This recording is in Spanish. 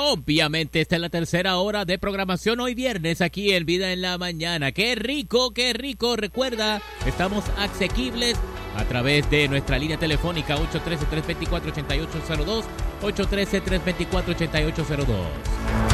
Obviamente esta es la tercera hora de programación hoy viernes aquí en Vida en la Mañana. ¡Qué rico, qué rico! Recuerda, estamos asequibles a través de nuestra línea telefónica 813-324-8802, 813-324-8802.